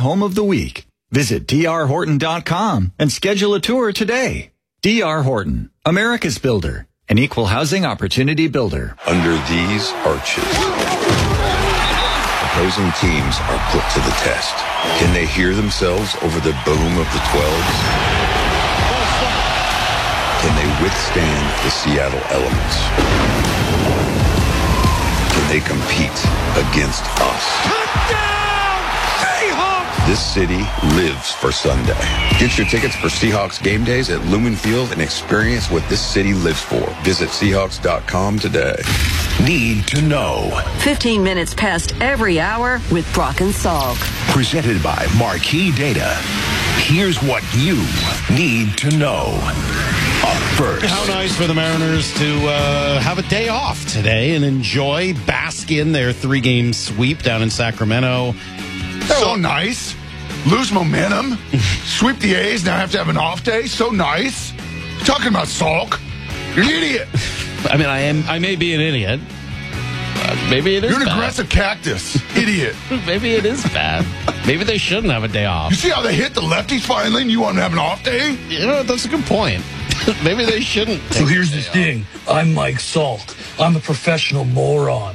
home of the week. Visit drhorton.com and schedule a tour today. D.R. Horton, America's builder, an equal housing opportunity builder. Under these arches, opposing teams are put to the test. Can they hear themselves over the boom of the 12s? Can they withstand the Seattle elements? Can they compete against us? Touchdown! Seahawks! This city lives for Sunday. Get your tickets for Seahawks game days at Lumen Field and experience what this city lives for. Visit Seahawks.com today. Need to know. 15 minutes past every hour with Brock and Salk. Presented by Marquee Data. Here's what you need to know. Up first. How nice for the Mariners to have a day off today and enjoy, bask in their 3-game sweep down in Sacramento. So nice. Lose momentum. Sweep the A's. Now have to have an off day. So nice. Talking about Salk. You're an idiot. I mean, I may be an idiot. Maybe it is You're an bad. aggressive cactus. Idiot. Maybe it is bad. Maybe they shouldn't have a day off. You see how they hit the lefties finally and you want to have an off day? You know, that's a good point. Maybe they shouldn't. So here's the thing. I'm Mike Salk. I'm a professional moron.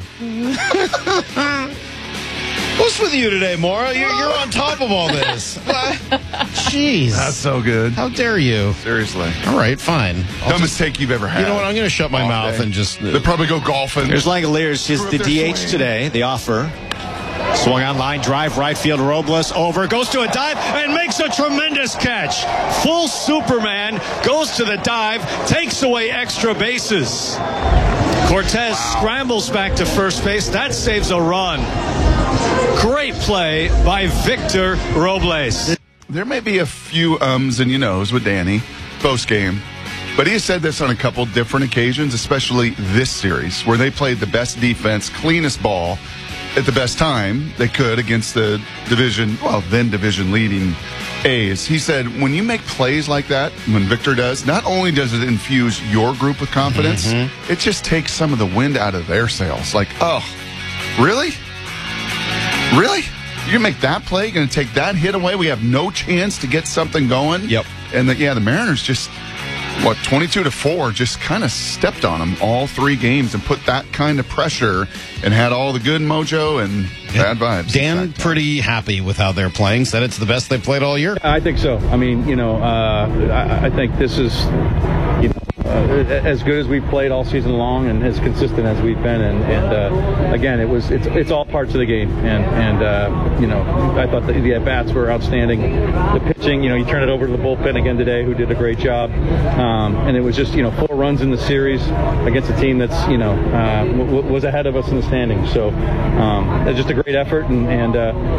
What's with you today, Maura? You're on top of all this. Jeez. That's so good. How dare you? Seriously. All right, fine. Dumbest take you've ever had. You know what? I'm going to shut my Off mouth day. and just... They'll probably go golfing. Here's Langoliers, just the Screw up their DH swing. today, the offer. Swung on line, drive, right field, Robles over, goes to a dive, and makes a tremendous catch. Full Superman, goes to the dive, takes away extra bases. Cortez scrambles back to first base. That saves a run. Great play by Victor Robles. There may be a few ums and knows with Danny post game, but he has said this on a couple different occasions, especially this series, where they played the best defense, cleanest ball at the best time they could against the then division leading A's. He said, when you make plays like that, when Victor does, not only does it infuse your group with confidence, it just takes some of the wind out of their sails. Like, oh, really? Really? You're going to make that play? You're going to take that hit away? We have no chance to get something going? Yep. And the Mariners just, 22-4, just kind of stepped on them all 3 games and put that kind of pressure and had all the good mojo and bad vibes. Dan, pretty happy with how they're playing. Said it's the best they've played all year. I think so. I mean, I think this is, as good as we've played all season long and as consistent as we've been. And again, it's all parts of the game. And I thought the at-bats were outstanding. The pitching, you turn it over to the bullpen again today, who did a great job. And it was just, 4 runs in the series against a team that's, was ahead of us in the standings. So it's just a great effort. And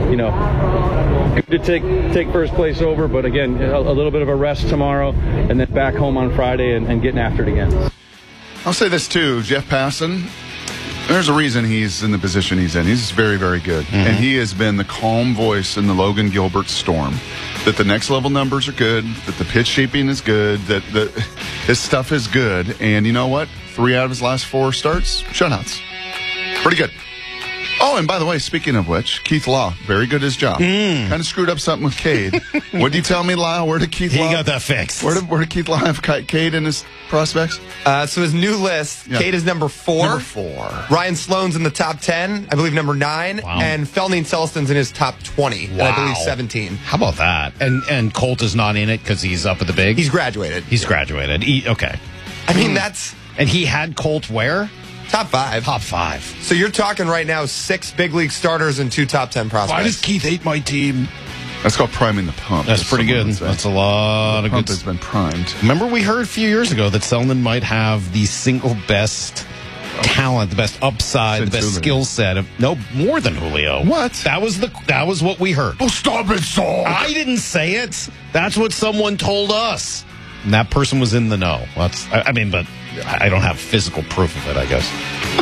good to take first place over. But again, a little bit of a rest tomorrow and then back home on Friday and getting after it again. I'll say this too, Jeff Passan, there's a reason he's in the position he's in. He's very, very good. And he has been the calm voice in the Logan Gilbert storm. That the next level numbers are good, that the pitch shaping is good, that his stuff is good. And you know what? 3 out of his last 4 starts, shutouts. Pretty good. Oh, and by the way, speaking of which, Keith Law, very good at his job. Kind of screwed up something with Cade. What did you tell me, Law? Where did Keith Law? He got that fixed. Where did Keith Law have Cade in his prospects? So his new list, Cade is number 4. Number 4. Ryan Sloan's in the top 10, I believe number 9. Wow. And Felney Celestin's in his top 20, and I believe 17. How about that? And Colt is not in it because he's up at the big? He's graduated. He's graduated. Okay. I mean, that's... And he had Colt where? Top 5. Top 5. So you're talking right now 6 big league starters and 2 top 10 prospects. Why does Keith hate my team? That's called priming the pump. That's pretty good. That's a lot of pump good. has been primed. Remember we heard a few years ago that Selman might have the single best talent, the best upside, the best skill set of more than Julio. What? That was what we heard. Oh, stop it, Saul. I didn't say it. That's what someone told us. And that person was in the know. But I don't have physical proof of it, I guess.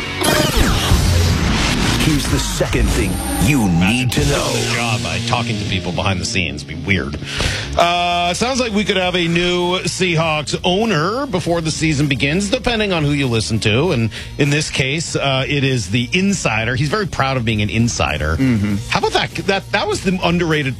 Here's the second thing you need to know. Doing a job by talking to people behind the scenes. Be weird. Sounds like we could have a new Seahawks owner before the season begins, depending on who you listen to. And in this case, it is the insider. He's very proud of being an insider. How about that? That was the underrated